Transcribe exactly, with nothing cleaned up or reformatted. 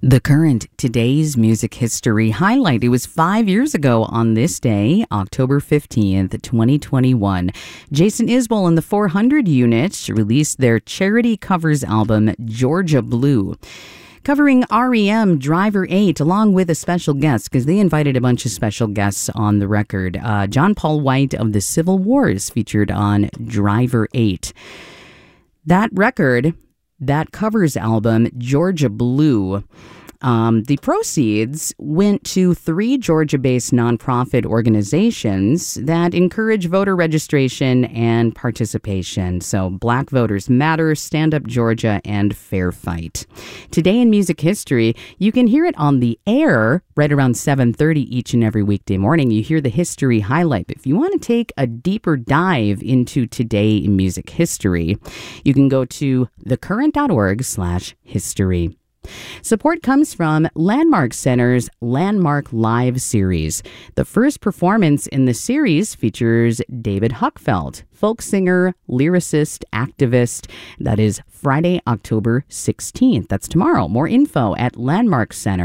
The current today's music history highlight. It was five years ago on this day, October fifteenth, twenty twenty-one. Jason Isbell and the four hundred Units released their charity covers album, Georgia Blue, covering R E M Driver eight, along with a special guest, because they invited a bunch of special guests on the record. Uh, John Paul White of the Civil Wars featured on Driver eight. That record, that covers album, Georgia Blue, um, the proceeds went to three Georgia-based nonprofit organizations that encourage voter registration and participation. So Black Voters Matter, Stand Up Georgia, and Fair Fight. Today in music history, you can hear it on the air right around seven thirty each and every weekday morning. You hear the history highlight. But if you want to take a deeper dive into today in music history, you can go to thecurrent.org slash history. Support comes from Landmark Center's Landmark Live series. The first performance in the series features David Huckfeld, folk singer, lyricist, activist. That is Friday, October sixteenth. That's tomorrow. More info at Landmark Center.